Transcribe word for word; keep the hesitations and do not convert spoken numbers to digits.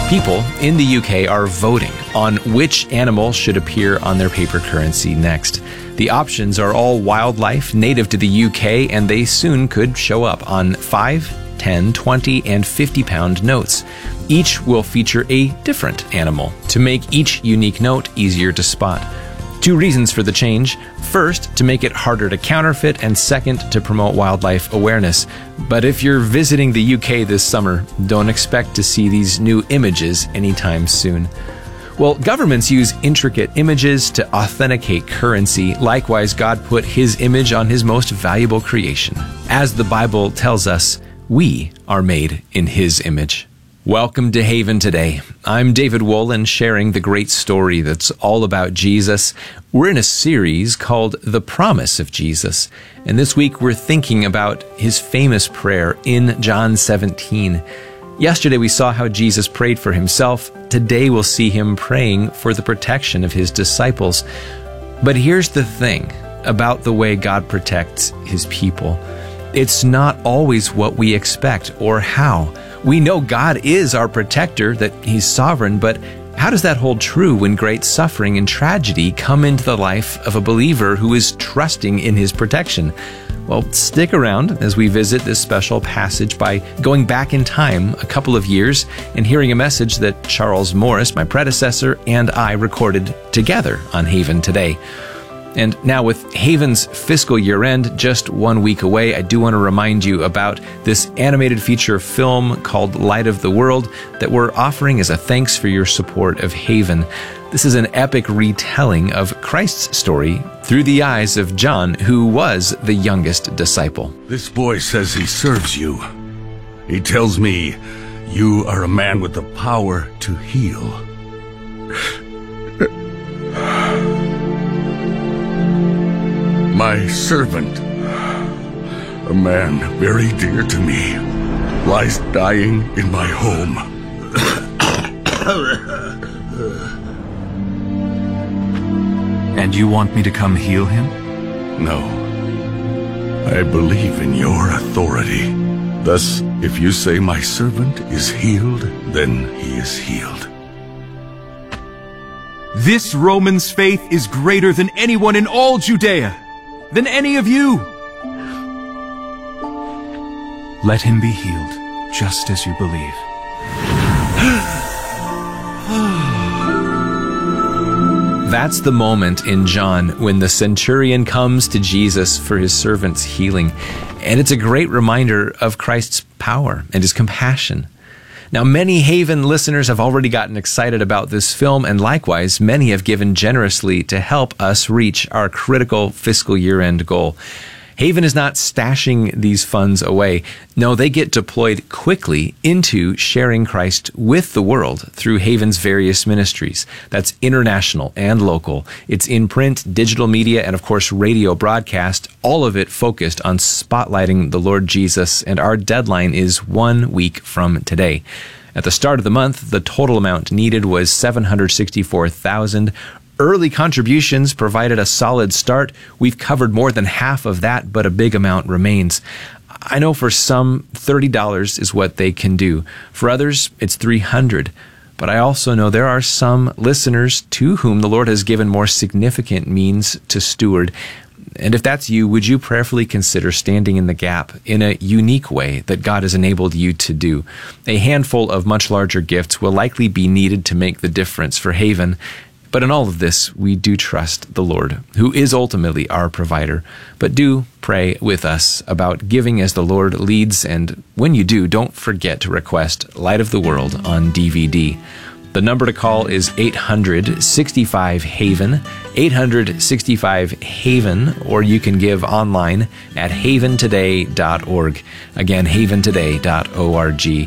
People in the U K are voting on which animal should appear on their paper currency next. The options are all wildlife native to the U K, and they soon could show up on five, ten, twenty, and fifty pound notes. Each will feature a different animal to make each unique note easier to spot. Two reasons for the change. First, to make it harder to counterfeit, and second, to promote wildlife awareness. But if you're visiting the U K this summer, don't expect to see these new images anytime soon. Well, governments use intricate images to authenticate currency. Likewise, God put His image on His most valuable creation. As the Bible tells us, we are made in His image. Welcome to Haven Today. I'm David Wolin, sharing the great story that's all about Jesus. We're in a series called The Promise of Jesus, and this week we're thinking about His famous prayer in John seventeen. Yesterday we saw how Jesus prayed for Himself. Today we'll see Him praying for the protection of His disciples. But here's the thing about the way God protects His people. It's not always what we expect or how. We know God is our protector, that He's sovereign, but how does that hold true when great suffering and tragedy come into the life of a believer who is trusting in His protection? Well, stick around as we visit this special passage by going back in time a couple of years and hearing a message that Charles Morris, my predecessor, and I recorded together on Haven Today. And now with Haven's fiscal year end just one week away, I do want to remind you about this animated feature film called Light of the World that we're offering as a thanks for your support of Haven. This is an epic retelling of Christ's story through the eyes of John, who was the youngest disciple. This boy says he serves you. He tells me you are a man with the power to heal. My servant, a man very dear to me, lies dying in my home. And you want me to come heal him? No. I believe in your authority. Thus, if you say my servant is healed, then he is healed. This Roman's faith is greater than anyone in all Judea, than any of you. Let him be healed, just as you believe. That's the moment in John when the centurion comes to Jesus for his servant's healing. And it's a great reminder of Christ's power and His compassion. Now, many Haven listeners have already gotten excited about this film, and likewise, many have given generously to help us reach our critical fiscal year-end goal. Haven is not stashing these funds away. No, they get deployed quickly into sharing Christ with the world through Haven's various ministries. That's international and local. It's in print, digital media, and of course, radio broadcast, all of it focused on spotlighting the Lord Jesus, and our deadline is one week from today. At the start of the month, the total amount needed was seven hundred sixty-four thousand dollars. Early contributions provided a solid start. We've covered more than half of that, but a big amount remains. I know for some, thirty dollars is what they can do. For others, it's three hundred dollars. But I also know there are some listeners to whom the Lord has given more significant means to steward. And if that's you, would you prayerfully consider standing in the gap in a unique way that God has enabled you to do? A handful of much larger gifts will likely be needed to make the difference for Haven. But in all of this, we do trust the Lord, who is ultimately our provider. But do pray with us about giving as the Lord leads, and when you do, don't forget to request Light of the World on D V D. The number to call is eight hundred sixty-five Haven, eight hundred sixty-five Haven, or you can give online at haven today dot org. Again, haven today dot org.